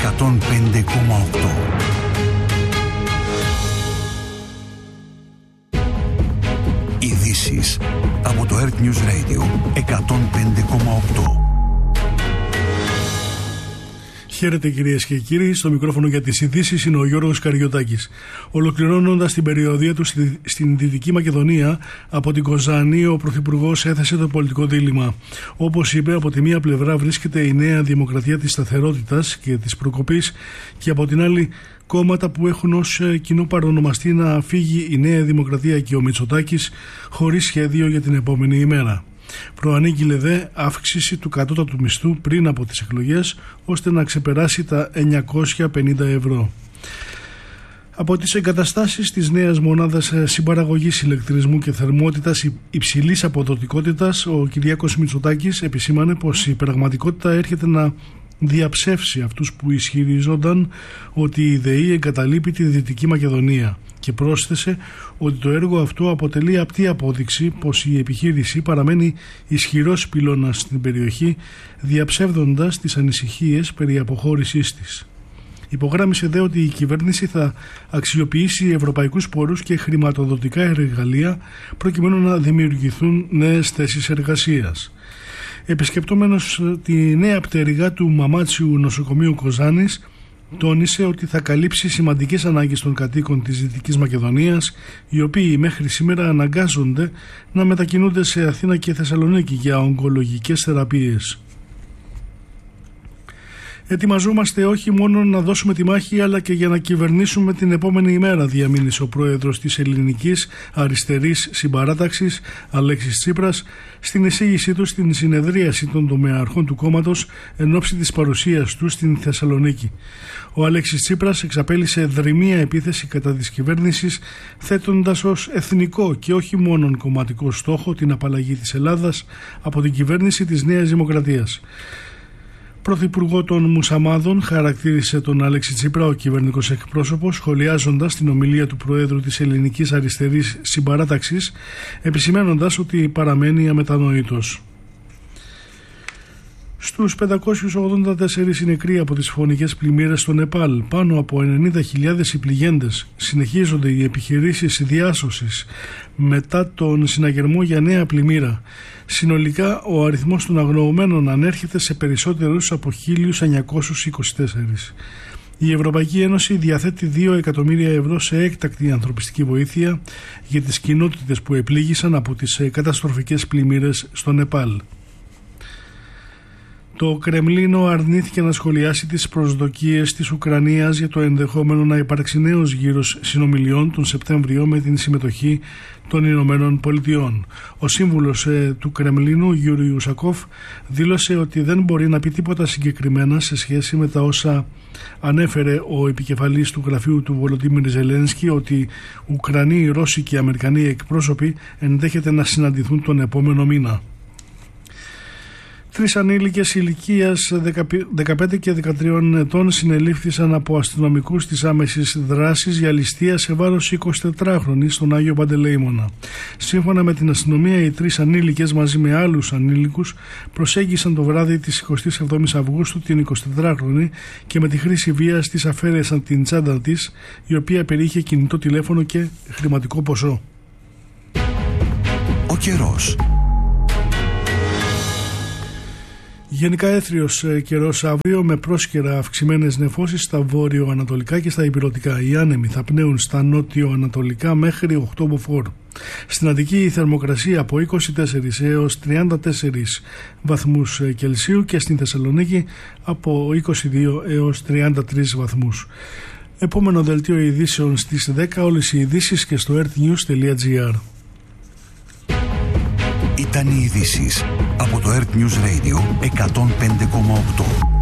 105,8. Ειδήσεις από το Earth News Radio 105,8. Χαίρετε κυρίες και κύριοι, στο μικρόφωνο για τις ειδήσεις είναι ο Γιώργος Καριωτάκης. Ολοκληρώνοντας την περιοδεία του στην Δυτική Μακεδονία, από την Κοζάνη ο Πρωθυπουργός έθεσε το πολιτικό δίλημμα. Όπως είπε, από τη μία πλευρά βρίσκεται η Νέα Δημοκρατία της Σταθερότητας και της Προκοπής και από την άλλη κόμματα που έχουν ως κοινό παρονομαστή να φύγει η Νέα Δημοκρατία και ο Μητσοτάκης χωρίς σχέδιο για την επόμενη ημέρα. Προανήγγειλε δε αύξηση του κατώτατου μισθού πριν από τις εκλογές ώστε να ξεπεράσει τα 950 ευρώ. Από τις εγκαταστάσεις της νέας μονάδας συμπαραγωγής ηλεκτρισμού και θερμότητας υψηλής αποδοτικότητας, ο Κυριάκος Μητσοτάκης επισήμανε πως η πραγματικότητα έρχεται να διαψεύσει αυτούς που ισχυριζόνταν ότι η ΔΕΗ εγκαταλείπει τη Δυτική Μακεδονία και πρόσθεσε ότι το έργο αυτό αποτελεί απτή απόδειξη πως η επιχείρηση παραμένει ισχυρός πυλώνας στην περιοχή, διαψεύδοντας τις ανησυχίες περί αποχώρησής της. Υπογράμμισε δε ότι η κυβέρνηση θα αξιοποιήσει ευρωπαϊκούς πόρους και χρηματοδοτικά εργαλεία προκειμένου να δημιουργηθούν νέες θέσεις εργασίας. Επισκεπτόμενος τη νέα πτέρυγα του Μαμάτσιου νοσοκομείου Κοζάνης, τόνισε ότι θα καλύψει σημαντικές ανάγκες των κατοίκων της Δυτικής Μακεδονίας, οι οποίοι μέχρι σήμερα αναγκάζονται να μετακινούνται σε Αθήνα και Θεσσαλονίκη για ογκολογικές θεραπείες. Ετοιμαζόμαστε όχι μόνο να δώσουμε τη μάχη αλλά και για να κυβερνήσουμε την επόμενη ημέρα, διαμήνυσε ο πρόεδρος της Ελληνικής Αριστερής Συμπαράταξης Αλέξης Τσίπρας στην εισήγησή του στην συνεδρίαση των τομεαρχών του κόμματος εν ώψη της παρουσίας του στην Θεσσαλονίκη. Ο Αλέξης Τσίπρας εξαπέλυσε δρυμία επίθεση κατά της κυβέρνησης, θέτοντας ως εθνικό και όχι μόνον κομματικό στόχο την απαλλαγή της Ελλάδας από την κυβέρνηση της Νέας Δημοκρατίας. Πρωθυπουργό των Μουσαμάδων χαρακτήρισε τον Αλέξη Τσίπρα ο κυβερνητικός εκπρόσωπος, σχολιάζοντας την ομιλία του Προέδρου της Ελληνικής Αριστερής Συμπαράταξης, επισημένοντας ότι παραμένει αμετανοήτος. Στους 584 νεκροί από τις φωνικές πλημμύρες στο Νεπάλ, πάνω από 90.000 οι πληγέντες, συνεχίζονται οι επιχειρήσεις διάσωσης μετά τον συναγερμό για νέα πλημμύρα. Συνολικά ο αριθμός των αγνοωμένων ανέρχεται σε περισσότερους από 1.924. Η Ευρωπαϊκή Ένωση διαθέτει 2 εκατομμύρια ευρώ σε έκτακτη ανθρωπιστική βοήθεια για τις κοινότητες που επλήγησαν από τις καταστροφικές πλημμύρες στο Νεπάλ. Το Κρεμλίνο αρνήθηκε να σχολιάσει τις προσδοκίες της Ουκρανίας για το ενδεχόμενο να υπάρξει νέος γύρος συνομιλιών τον Σεπτέμβριο με την συμμετοχή των Ηνωμένων Πολιτειών. Ο σύμβουλος του Κρεμλίνου, Γιούρι Ουσακόφ, δήλωσε ότι δεν μπορεί να πει τίποτα συγκεκριμένα σε σχέση με τα όσα ανέφερε ο επικεφαλής του γραφείου του Βολοντίμιρ Ζελένσκι, ότι Ουκρανοί, Ρώσοι και Αμερικανοί εκπρόσωποι ενδέχεται να συναντηθούν τον επόμενο μήνα. 3 ανήλικες ηλικίας 15 και 13 ετών συνελήφθησαν από αστυνομικούς της άμεσης δράσης για ληστεία σε βάρος 24χρονης στον Άγιο Παντελεήμονα. Σύμφωνα με την αστυνομία, οι 3 ανήλικες μαζί με άλλους ανήλικους προσέγγισαν το βράδυ της 27ης Αυγούστου την 24χρονη και με τη χρήση βίας της αφαίρεσαν την τσάντα της, η οποία περιείχε κινητό τηλέφωνο και χρηματικό ποσό. Ο καιρός. Γενικά έθριος καιρός αύριο με πρόσκαιρα αυξημένες νεφώσεις στα βόρειο-ανατολικά και στα ηπειρωτικά. Οι άνεμοι θα πνέουν στα νότιο-ανατολικά μέχρι 8 μποφόρ. Στην Αττική η θερμοκρασία από 24 έως 34 βαθμούς Κελσίου και στην Θεσσαλονίκη από 22 έως 33 βαθμούς. Επόμενο δελτίο ειδήσεων στις 10, όλες οι ειδήσεις και στο earthnews.gr. Ήταν οι ειδήσεις από το Earth News Radio 105,8.